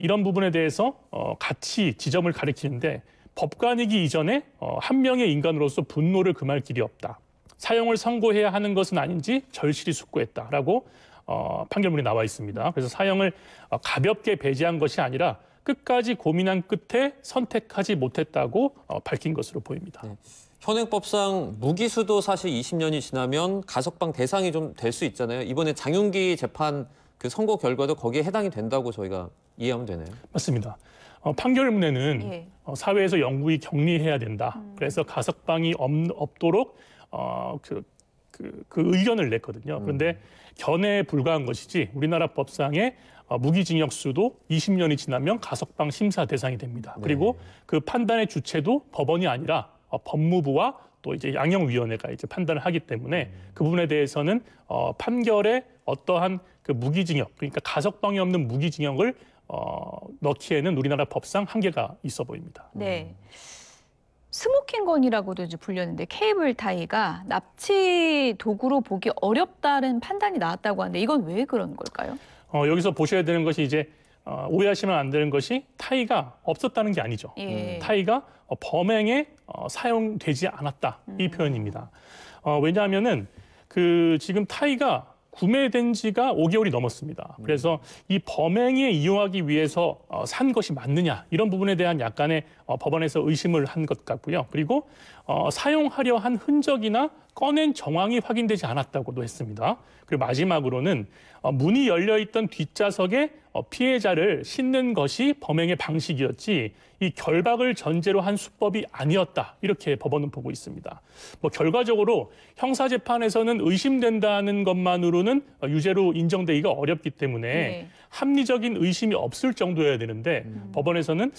이런 부분에 대해서 같이 지점을 가리키는데 법관이기 이전에 한 명의 인간으로서 분노를 금할 길이 없다. 사형을 선고해야 하는 것은 아닌지 절실히 숙고했다라고 판결문에 나와 있습니다. 그래서 사형을 가볍게 배제한 것이 아니라 끝까지 고민한 끝에 선택하지 못했다고 밝힌 것으로 보입니다. 네. 현행법상 무기수도 사실 20년이 지나면 가석방 대상이 좀 될 수 있잖아요. 이번에 장윤기 재판 그 선고 결과도 거기에 해당이 된다고 저희가 이해하면 되나요? 맞습니다. 판결문에는 사회에서 영구히 격리해야 된다. 그래서 가석방이 없도록 그 의견을 냈거든요. 그런데 견해에 불과한 것이지 우리나라 법상에 무기징역 수도 20년이 지나면 가석방 심사 대상이 됩니다. 네. 그리고 그 판단의 주체도 법원이 아니라 법무부와 또 이제 양형위원회가 이제 판단을 하기 때문에 그 부분에 대해서는 판결에 어떠한 그 무기징역, 그러니까 가석방이 없는 무기징역을 넣기에는 우리나라 법상 한계가 있어 보입니다. 네. 스모킹건이라고도 이제 불렸는데 케이블 타이가 납치 도구로 보기 어렵다는 판단이 나왔다고 하는데 이건 왜 그런 걸까요? 여기서 보셔야 되는 것이 이제 오해하시면 안 되는 것이 타이가 없었다는 게 아니죠. 타이가 범행에 사용되지 않았다 이 표현입니다. 왜냐하면은 그 지금 타이가 구매된 지가 5개월이 넘었습니다. 그래서 이 범행에 이용하기 위해서 산 것이 맞느냐 이런 부분에 대한 약간의 법원에서 의심을 한 것 같고요. 그리고 사용하려 한 흔적이나 꺼낸 정황이 확인되지 않았다고도 했습니다. 그리고 마지막으로는 문이 열려있던 뒷좌석에 피해자를 싣는 것이 범행의 방식이었지 이 결박을 전제로 한 수법이 아니었다. 이렇게 법원은 보고 있습니다. 결과적으로 형사재판에서는 의심된다는 것만으로는 유죄로 인정되기가 어렵기 때문에 합리적인 의심이 없을 정도여야 되는데 법원에서는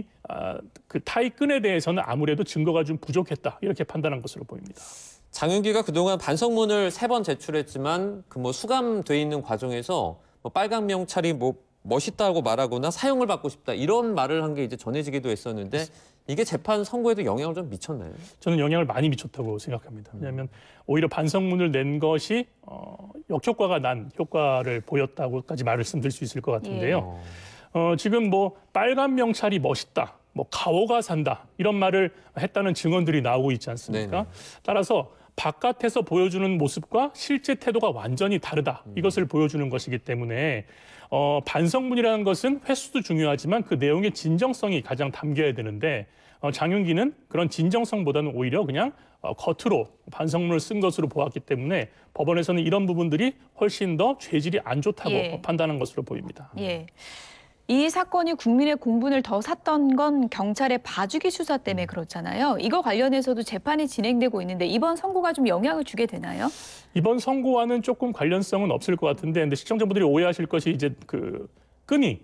그 타이 끈에 대해서는 아무래도 증거가 좀 부족했다. 이렇게 판단한 것으로 보입니다. 장윤기가 그동안 반성문을 3번 제출했지만 그 수감돼 있는 과정에서 빨간 명찰이 멋있다고 말하거나 사형을 받고 싶다 이런 말을 한 게 이제 전해지기도 했었는데 이게 재판 선고에도 영향을 좀 미쳤나요? 저는 영향을 많이 미쳤다고 생각합니다. 왜냐하면 오히려 반성문을 낸 것이 역효과가 난 효과를 보였다고까지 말씀드릴 수 있을 것 같은데요. 지금 빨간 명찰이 멋있다, 가오가 산다 이런 말을 했다는 증언들이 나오고 있지 않습니까? 네네. 따라서 바깥에서 보여주는 모습과 실제 태도가 완전히 다르다. 이것을 보여주는 것이기 때문에 반성문이라는 것은 횟수도 중요하지만 그 내용의 진정성이 가장 담겨야 되는데 장윤기는 그런 진정성보다는 오히려 그냥 겉으로 반성문을 쓴 것으로 보았기 때문에 법원에서는 이런 부분들이 훨씬 더 죄질이 안 좋다고 판단한 것으로 보입니다. 이 사건이 국민의 공분을 더 샀던 건 경찰의 봐주기 수사 때문에 그렇잖아요. 이거 관련해서도 재판이 진행되고 있는데 이번 선고가 좀 영향을 주게 되나요? 이번 선고와는 조금 관련성은 없을 것 같은데 근데 시청자분들이 오해하실 것이 이제 그 끈이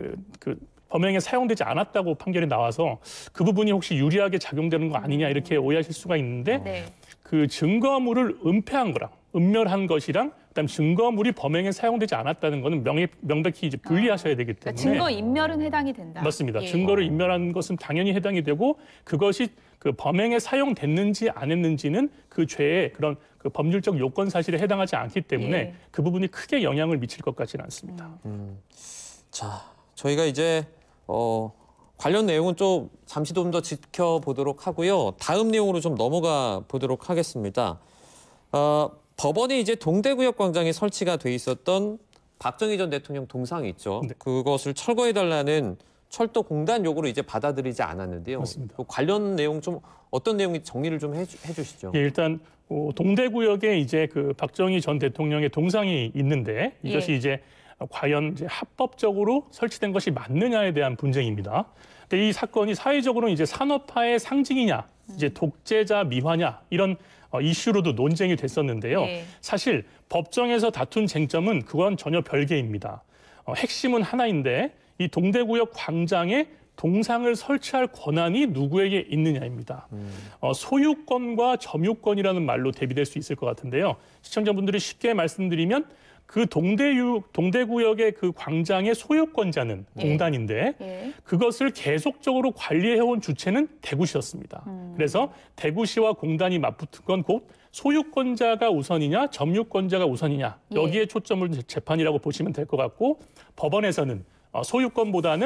범행에 사용되지 않았다고 판결이 나와서 그 부분이 혹시 유리하게 작용되는 거 아니냐 이렇게 오해하실 수가 있는데 그 증거물을 은폐한 거랑 은멸한 것이랑 그다음 증거물이 범행에 사용되지 않았다는 것은 명백히 이제 분리하셔야 되기 때문에 증거 인멸은 해당이 된다. 맞습니다. 증거를 인멸한 것은 당연히 해당이 되고 그것이 그 범행에 사용됐는지 안 했는지는 그 죄의 그런 그 법률적 요건 사실에 해당하지 않기 때문에 그 부분이 크게 영향을 미칠 것 같지는 않습니다. 자, 저희가 이제 관련 내용은 좀 잠시 좀 더 지켜보도록 하고요. 다음 내용으로 좀 넘어가 보도록 하겠습니다. 법원이 이제 동대구역 광장에 설치가 돼 있었던 박정희 전 대통령 동상이 있죠. 그것을 철거해달라는 철도공단 요구를 이제 받아들이지 않았는데요. 맞습니다. 그 관련 내용 좀 어떤 내용인지 정리를 좀 해주시죠. 일단 동대구역에 이제 그 박정희 전 대통령의 동상이 있는데 이것이 이제 과연 이제 합법적으로 설치된 것이 맞느냐에 대한 분쟁입니다. 근데 이 사건이 사회적으로는 이제 산업화의 상징이냐, 이제 독재자 미화냐 이런 이슈로도 논쟁이 됐었는데요. 사실 법정에서 다툰 쟁점은 그건 전혀 별개입니다. 핵심은 하나인데 이 동대구역 광장에 동상을 설치할 권한이 누구에게 있느냐입니다. 소유권과 점유권이라는 말로 대비될 수 있을 것 같은데요. 시청자분들이 쉽게 말씀드리면 그 동대구역의 그 광장의 소유권자는 공단인데 그것을 계속적으로 관리해온 주체는 대구시였습니다. 그래서 대구시와 공단이 맞붙은 건 곧 소유권자가 우선이냐 점유권자가 우선이냐 여기에 초점을 재판이라고 보시면 될 것 같고 법원에서는 소유권보다는